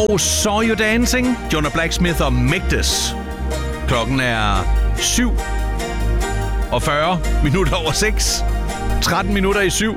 og Saw You Dancing, Jonah Blacksmith og Migdis. Klokken er 7:40 13 minutter i 7.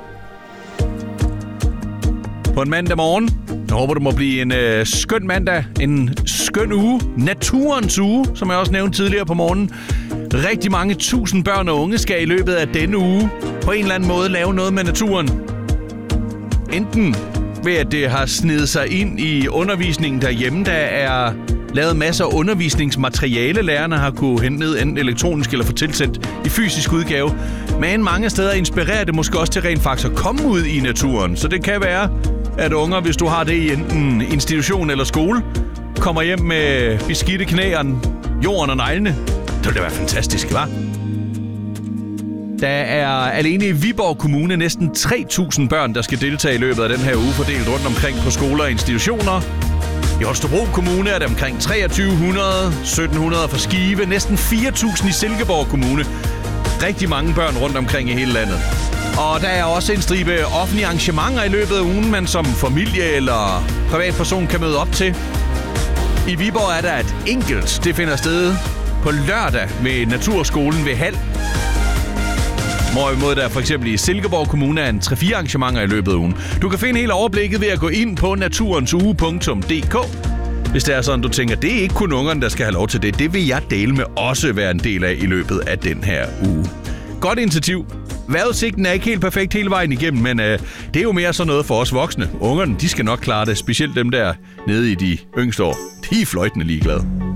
På en mandag morgen. Jeg håber, det må blive en skøn mandag. En skøn uge. Naturens uge, som jeg også nævnte tidligere på morgenen. Rigtig mange tusind børn og unge skal i løbet af denne uge på en eller anden måde lave noget med naturen. Enten ved, at det har snedet sig ind i undervisningen derhjemme, der er lavet masser af undervisningsmateriale, lærerne har kunne hente ned enten elektronisk eller få tilsendt i fysisk udgave. Men mange steder inspirerer det måske også til rent faktisk at komme ud i naturen. Så det kan være, at unger, hvis du har det i enten institution eller skole, kommer hjem med beskidte knæerne, jorden og neglene. Det ville da være fantastisk, hva'? Der er alene i Viborg Kommune næsten 3.000 børn, der skal deltage i løbet af den her uge, fordelt rundt omkring på skoler og institutioner. I Holstebro Kommune er det omkring 2300, 1700 for Skive, næsten 4.000 i Silkeborg Kommune. Rigtig mange børn rundt omkring i hele landet. Og der er også en stribe offentlige arrangementer i løbet af ugen, man som familie eller privatperson kan møde op til. I Viborg er der et enkelt, det finder sted på lørdag ved Naturskolen ved Hald. Hvorimod der for eksempel i Silkeborg Kommune er en 3-4 arrangementer i løbet af ugen. Du kan finde hele overblikket ved at gå ind på naturensuge.dk. Hvis det er sådan, du tænker, det er ikke kun ungerne, der skal have lov til det. Det vil jeg dele med også være en del af i løbet af den her uge. Godt initiativ. Vejrudsigten er ikke helt perfekt hele vejen igennem, men det er jo mere sådan noget for os voksne. Ungerne, de skal nok klare det, specielt dem der nede i de yngste år. De er fløjtende ligeglade.